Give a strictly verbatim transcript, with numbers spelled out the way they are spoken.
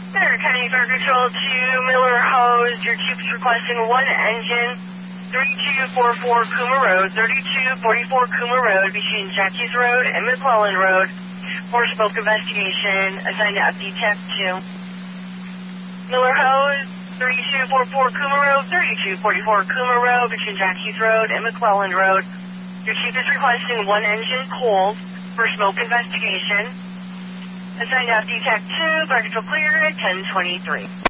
Center County Fire Control to Miller Hose. Your chief is requesting one engine. thirty-two forty-four Kuma Road, thirty-two forty-four Kuma Road between Jackies Road and McClellan Road for smoke investigation assigned to F D Tech two. Miller Hose, thirty-two forty-four Kuma Road, thirty-two forty-four Kuma Road between Jackies Road and McClellan Road. Your chief is requesting one engine cold for smoke investigation assigned to F D Tech two. Fire Control clear at ten twenty-three.